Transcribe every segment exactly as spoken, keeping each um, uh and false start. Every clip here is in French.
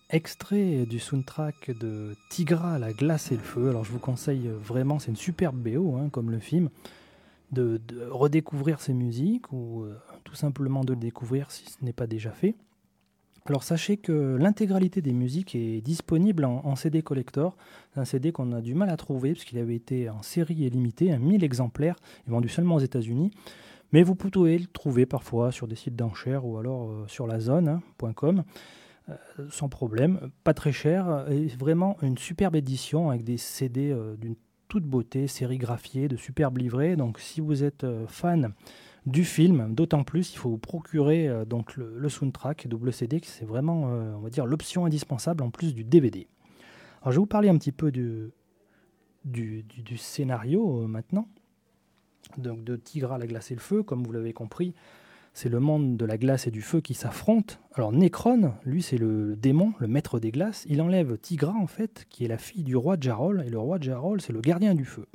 extrait du soundtrack de Tigra, la glace et le feu. Alors je vous conseille vraiment, c'est une superbe B O, hein, comme le film, de, de redécouvrir ces musiques ou euh, tout simplement de le découvrir si ce n'est pas déjà fait. Alors sachez que l'intégralité des musiques est disponible en, en C D collector. C'est un C D qu'on a du mal à trouver parce qu'il avait été en série et limité, à mille exemplaires, et vendu seulement aux États-Unis. Mais vous pouvez le trouver parfois sur des sites d'enchères ou alors euh, sur la zone point com, hein, euh, sans problème, pas très cher, et vraiment une superbe édition avec des C D euh, d'une toute beauté, sérigraphiés, de superbes livrets. Donc si vous êtes euh, fan du film, d'autant plus, il faut vous procurer euh, donc le, le soundtrack double C D, qui c'est vraiment, euh, on va dire, l'option indispensable en plus du D V D. Alors je vais vous parler un petit peu du, du, du, du scénario euh, maintenant. Donc de Tigra, la glace et le feu, comme vous l'avez compris, c'est le monde de la glace et du feu qui s'affrontent. Alors Necron, lui c'est le démon, le maître des glaces, il enlève Tigra en fait, qui est la fille du roi Jarol, et le roi Jarol c'est le gardien du feu.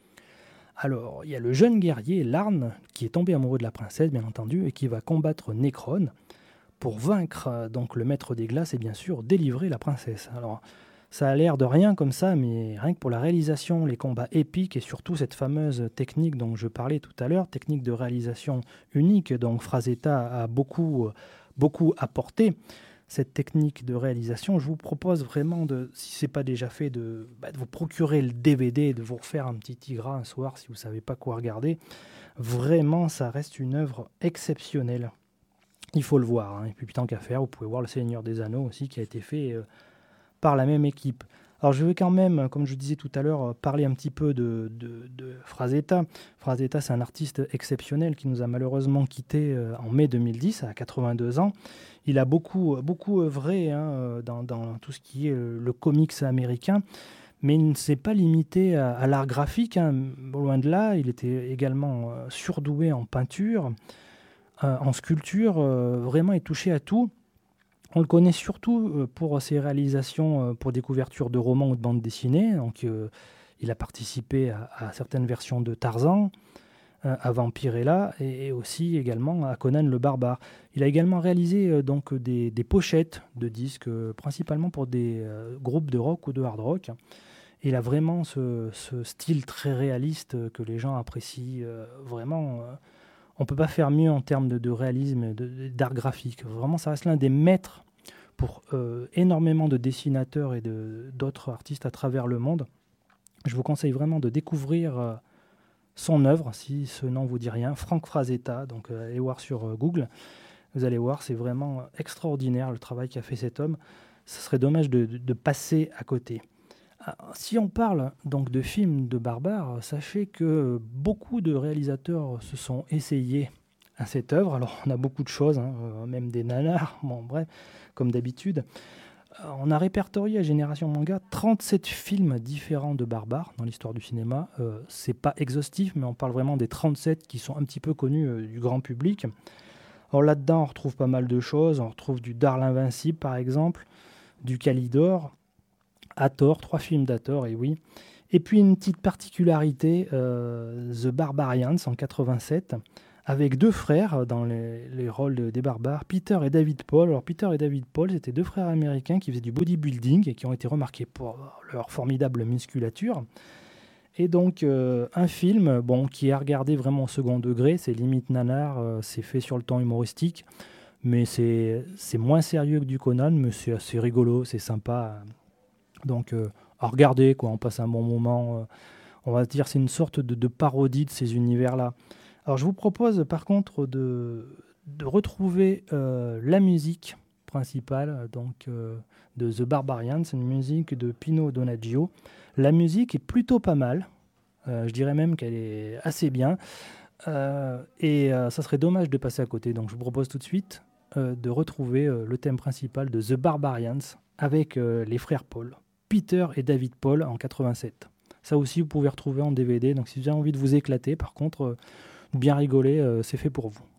Alors, il y a le jeune guerrier Larn qui est tombé amoureux de la princesse, bien entendu, et qui va combattre Necron pour vaincre euh, donc le maître des glaces et bien sûr délivrer la princesse. Alors, ça a l'air de rien comme ça, mais rien que pour la réalisation, les combats épiques et surtout cette fameuse technique dont je parlais tout à l'heure, technique de réalisation unique, donc Frazetta a beaucoup, beaucoup apporté. Cette technique de réalisation, je vous propose vraiment, de, si ce n'est pas déjà fait, de, bah, de vous procurer le D V D, de vous refaire un petit Tigra un soir si vous ne savez pas quoi regarder. Vraiment, ça reste une œuvre exceptionnelle. Il faut le voir. Hein. Et puis, tant qu'à faire, vous pouvez voir Le Seigneur des Anneaux aussi, qui a été fait euh, par la même équipe. Alors, je vais quand même, comme je disais tout à l'heure, parler un petit peu de, de, de Frazetta. Frazetta, c'est un artiste exceptionnel qui nous a malheureusement quittés euh, en mai deux mille dix, à quatre-vingt-deux ans. Il a beaucoup, beaucoup œuvré hein, dans, dans tout ce qui est le comics américain, mais il ne s'est pas limité à, à l'art graphique. Hein. Loin de là, il était également euh, surdoué en peinture, euh, en sculpture. Euh, vraiment, il touchait à tout. On le connaît surtout pour ses réalisations pour des couvertures de romans ou de bandes dessinées. Donc, euh, il a participé à, à certaines versions de Tarzan, euh, à Vampirella et, et aussi également à Conan le Barbare. Il a également réalisé euh, donc des, des pochettes de disques, euh, principalement pour des euh, groupes de rock ou de hard rock. Et il a vraiment ce, ce style très réaliste que les gens apprécient euh, vraiment. Euh, on ne peut pas faire mieux en termes de, de réalisme, de, d'art graphique. Vraiment, ça reste l'un des maîtres pour euh, énormément de dessinateurs et de, d'autres artistes à travers le monde. Je vous conseille vraiment de découvrir euh, son œuvre, si ce nom vous dit rien, Frank Frazetta. Donc, euh, allez voir sur euh, Google. Vous allez voir, c'est vraiment extraordinaire le travail qu'a fait cet homme. Ce serait dommage de, de, de passer à côté. Si on parle donc de films de barbares, sachez que beaucoup de réalisateurs se sont essayés à cette œuvre. Alors on a beaucoup de choses, hein, même des nanars, bon bref, comme d'habitude. On a répertorié à Génération Manga trente-sept films différents de barbares dans l'histoire du cinéma. Euh, c'est pas exhaustif, mais on parle vraiment des trente-sept qui sont un petit peu connus euh, du grand public. Alors là-dedans, on retrouve pas mal de choses. On retrouve du Darl Invincible, par exemple, du Calidor, Hathor, trois films d'Hathor, et oui. Et puis une petite particularité, euh, The Barbarians en quatre-vingt-sept, avec deux frères dans les, les rôles de, des barbares, Peter et David Paul. Alors Peter et David Paul, c'était deux frères américains qui faisaient du bodybuilding et qui ont été remarqués pour leur formidable musculature. Et donc euh, un film bon, qui est à regarder vraiment au second degré, c'est limite nanar, euh, c'est fait sur le ton humoristique, mais c'est, c'est moins sérieux que du Conan, mais c'est assez rigolo, c'est sympa. Donc, euh, à regarder, quoi, on passe un bon moment. Euh, on va se dire c'est une sorte de, de parodie de ces univers-là. Alors, je vous propose, par contre, de, de retrouver euh, la musique principale donc, euh, de The Barbarians, une musique de Pino Donaggio. La musique est plutôt pas mal. Euh, je dirais même qu'elle est assez bien. Euh, et euh, ça serait dommage de passer à côté. Donc, je vous propose tout de suite euh, de retrouver euh, le thème principal de The Barbarians avec euh, les frères Paul. Peter et David Paul en quatre-vingt-sept. Ça aussi, vous pouvez retrouver en D V D. Donc, si vous avez envie de vous éclater, par contre, euh, bien rigoler, euh, c'est fait pour vous.